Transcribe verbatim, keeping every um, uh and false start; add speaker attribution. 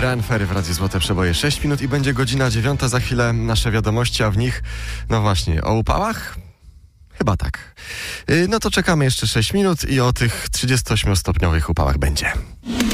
Speaker 1: Bryan Ferry w Radiu Złote Przeboje. sześć minut i będzie godzina dziewiąta. Za chwilę nasze wiadomości, a w nich, no właśnie, o upałach? Chyba tak. No to czekamy jeszcze sześć minut i o tych trzydziestoośmiostopniowych upałach będzie.